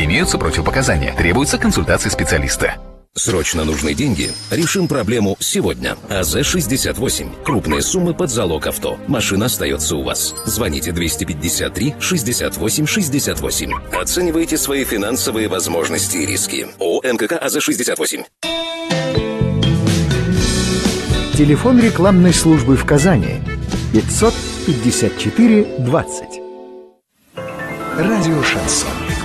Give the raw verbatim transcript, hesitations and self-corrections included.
Имеются противопоказания. Требуется консультация специалиста. Срочно нужны деньги? Решим проблему сегодня. А зэ шестьдесят восемь. Крупные суммы под залог авто. Машина остается у вас. Звоните двести пятьдесят три шестьдесят восемь шестьдесят восемь. Оценивайте свои финансовые возможности и риски. ООО МКК а зэ шестьдесят восемь. Телефон рекламной службы в Казани пятьсот пятьдесят четыре двадцать. Радио Шансон.